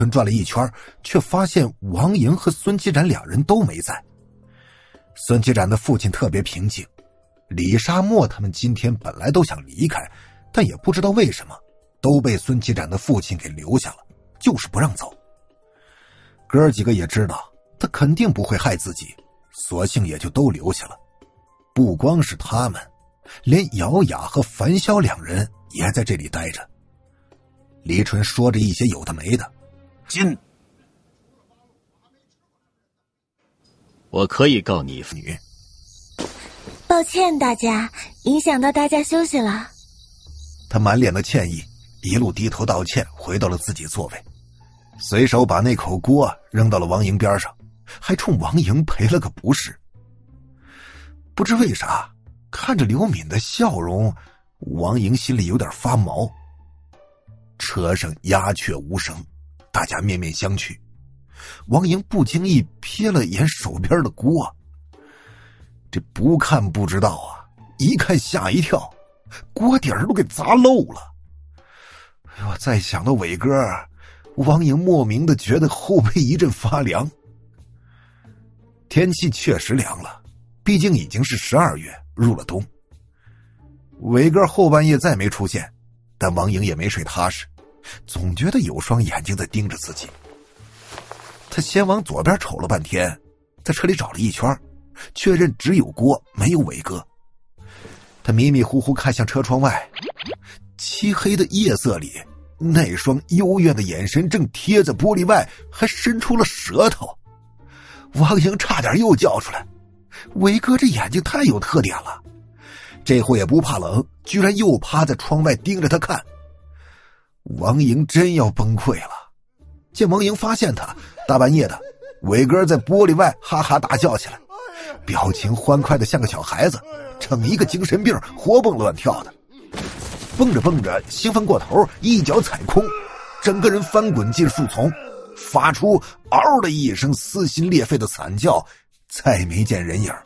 转了一圈，却发现王莹和孙其展两人都没在。孙其展的父亲特别平静，李沙漠他们今天本来都想离开，但也不知道为什么都被孙其展的父亲给留下了，就是不让走。哥几个也知道他肯定不会害自己，索性也就都留下了。不光是他们，连姚雅和樊潇两人也在这里待着。李纯说着一些有的没的。 进。 我可以告你女。 抱歉大家，影响到大家休息了。 他满脸的歉意，一路低头道歉，回到了自己座位，随手把那口锅扔到了王莹边上，还冲王莹赔了个不是。不知为啥，看着刘敏的笑容，王莹心里有点发毛。车上鸦雀无声，大家面面相觑。王莹不经意瞥了眼手边的锅，这不看不知道啊，一看吓一跳，锅底儿都给砸漏了。哎呦，再想到伟哥，王莹莫名的觉得后背一阵发凉。天气确实凉了，毕竟已经是12月，入了冬。伟哥后半夜再没出现，但王莹也没睡踏实，总觉得有双眼睛在盯着自己。他先往左边瞅了半天，在车里找了一圈，确认只有锅没有伟哥。他迷迷糊糊看向车窗外，漆黑的夜色里，那双幽怨的眼神正贴在玻璃外，还伸出了舌头。王莹差点又叫出来，伟哥这眼睛太有特点了，这回也不怕冷，居然又趴在窗外盯着他看。王莹真要崩溃了。见王莹发现他，大半夜的，伟哥在玻璃外哈哈大叫起来，表情欢快的像个小孩子，整一个精神病，活蹦乱跳的。蹦着蹦着兴奋过头，一脚踩空，整个人翻滚进树丛，发出嗷的一声撕心裂肺的惨叫，再没见人影。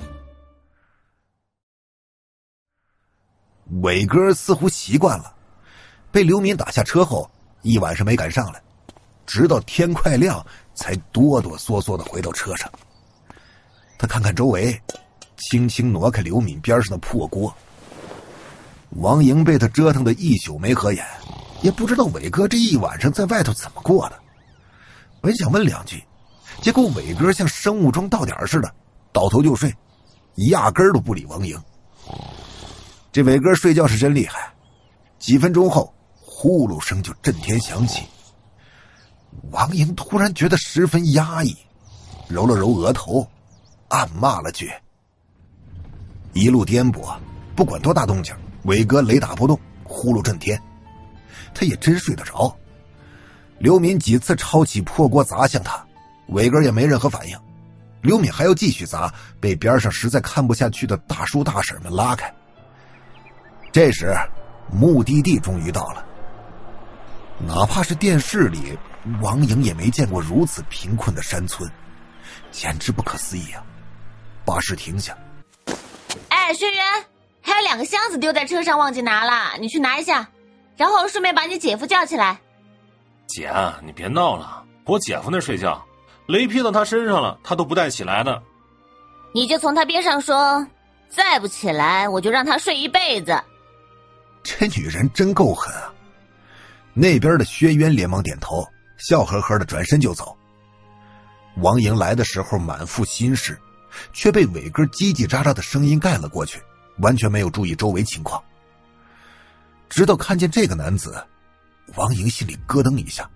伟哥似乎习惯了，被刘敏打下车后，一晚上没赶上来，直到天快亮才哆哆嗦嗦地回到车上。他看看周围，轻轻挪开刘敏边上的破锅。王莹被他折腾得一宿没合眼，也不知道伟哥这一晚上在外头怎么过的。本想问两句，结果伟哥像生物钟到点似的，倒头就睡，压根儿都不理王莹。这伟哥睡觉是真厉害，几分钟后，呼噜声就震天响起。王莹突然觉得十分压抑，揉了揉额头，暗骂了句。一路颠簸，不管多大动静，伟哥雷打不动，呼噜震天。他也真睡得着。刘敏几次抄起破锅砸向他，伟哥也没任何反应。刘敏还要继续砸，被边上实在看不下去的大叔大婶们拉开。这时目的地终于到了，哪怕是电视里王莹也没见过如此贫困的山村，简直不可思议啊。巴士停下。 哎，轩辕，还有2个箱子丢在车上忘记拿了，你去拿一下，然后顺便把你姐夫叫起来。 姐，你别闹了，我姐夫那睡觉，雷劈到他身上了，他都不带起来的。 你就从他边上说，再不起来我就让他睡一辈子。 这女人真够狠啊。那边的薛渊连忙点头，笑呵呵的转身就走。王莹来的时候满腹心事，却被伟哥叽叽喳喳的声音盖了过去，完全没有注意周围情况。直到看见这个男子，王莹心里咯噔一下。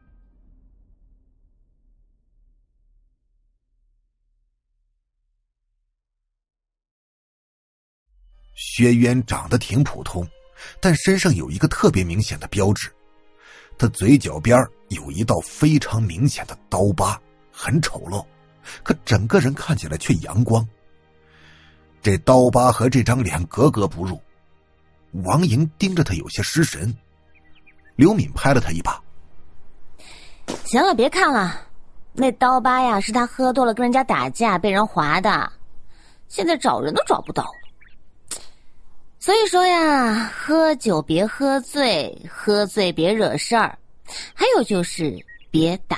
薛渊长得挺普通，但身上有一个特别明显的标志，他嘴角边有一道非常明显的刀疤，很丑陋，可整个人看起来却阳光。这刀疤和这张脸格格不入，王莹盯着他有些失神。刘敏拍了他一把。 行了，别看了，那刀疤呀是他喝多了跟人家打架被人划的，现在找人都找不到了。所以说呀，喝酒别喝醉，喝醉别惹事儿，还有就是别打。